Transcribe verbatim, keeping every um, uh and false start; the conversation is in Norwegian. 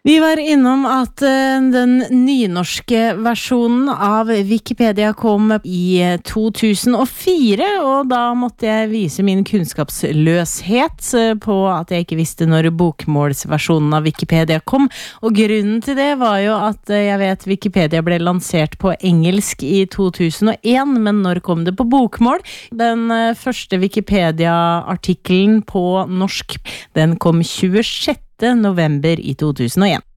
Vi var innom at eh, den nynorske versjonen av Wikipedia kom i to tusen og fire, og da måtte jeg vise min kunnskapsløshet eh, på at jeg ikke visste når bokmålsversjonen av Wikipedia kom, og grunnen til det var jo at eh, jeg vet Wikipedia ble lansert på engelsk i to tusen og en, men når kom det på bokmål? Den eh, første Wikipedia-artikkelen på norsk, den kom tjuesjette november i to tusen og en.